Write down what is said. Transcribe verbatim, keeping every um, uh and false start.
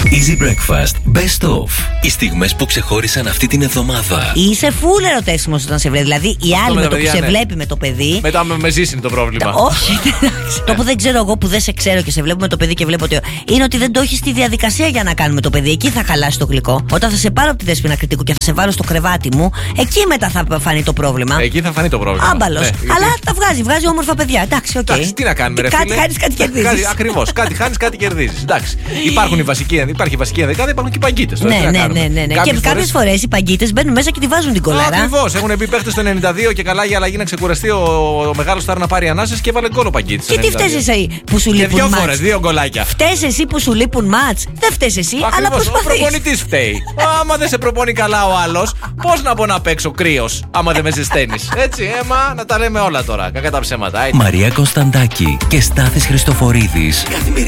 Easy Breakfast Best Of. Οι στιγμές που ξεχώρισαν αυτή την εβδομάδα. Είσαι φούλ ερωτεύσιμος όταν σε βλέπει. Δηλαδή η άλλη με το που σε βλέπει με το παιδί. Μετά με, με ζήσει είναι το πρόβλημα. Όχι, το που δεν ξέρω εγώ που δεν σε ξέρω και σε βλέπω με το παιδί και βλέπω ότι. Είναι ότι δεν το έχει στη διαδικασία για να κάνουμε το παιδί. Εκεί θα χαλάσει το γλυκό. Όταν θα σε πάρω από τη Δέσποινα Κριτικού και θα σε βάλω στο κρεβάτι μου, εκεί μετά θα φανεί το πρόβλημα. Εκεί θα φανεί το πρόβλημα. Άμπαλος. Ναι, αλλά γιατί... τα βγάζει, βγάζει όμορφα παιδιά. Εντάξει, οκ. Okay. Τι να κάνουμε, ρε φίλε. Κάτι χάνει, κάτι κερδίζει. Ακριβώς. Κάτι χάνει, κάτι κερδίζει. Εντάξει. Υπάρχουν οι βασικοί, υπάρχει η βασική ενδεκάδα, υπάρχουν και οι παγκίτες. Ναι, ναι, ναι, ναι, ναι. Και κάποιες φορές οι παγκίτες μπαίνουν μέσα και τη βάζουν την κολάρα. Ακριβώς. Έχουν μπει παίχτες στο ενενήντα δύο και καλά για αλλαγή να ξεκουραστεί ο, ο μεγάλος Στάρ να πάρει ανάσες και βάλε γκολ ο Παγκίτης. Και τι φταίς εσύ που σου λείπουν μάτς. Δύο φορές, δύο γκολάκια. Φταίς εσύ που σου λείπουν μάτς. Δεν φταίς εσύ, ακριβώς, αλλά προσπαθείς. Ο προπονητής φταίει. Άμα δεν σε προπονεί καλά ο άλλος, πώς να μπω να παίξω κρύος, άμα δεν με ζεσταίνεις. Έτσι, έμα, να τα λέμε όλα τώρα. Κακά τα ψέματα. Μαρία Κωνσταντάκη και Στάθης Χριστοφορίδης. Καθημερινή